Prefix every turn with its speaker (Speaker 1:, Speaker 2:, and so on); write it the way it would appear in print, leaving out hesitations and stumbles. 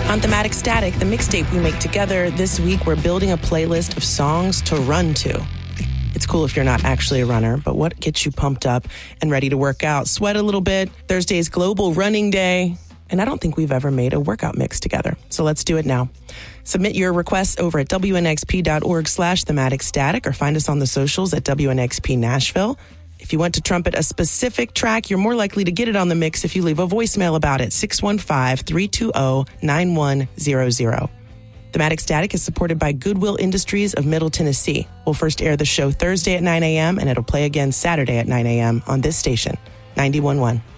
Speaker 1: On Thematic Static, the mixtape we make together, this week we're building a playlist of songs to run to. It's cool if you're not actually a runner, but what gets you pumped up and ready to work out? Sweat a little bit. Thursday's Global Running Day, and I don't think we've ever made a workout mix together. So let's do it now. Submit your requests over at wnxp.org/thematicstatic or find us on the socials at WNXP Nashville. If you want to trumpet a specific track, you're more likely to get it on the mix if you leave a voicemail about it, 615-320-9100. Thematic Static is supported by Goodwill Industries of Middle Tennessee. We'll first air the show Thursday at 9 a.m. and it'll play again Saturday at 9 a.m. on this station, 91.1.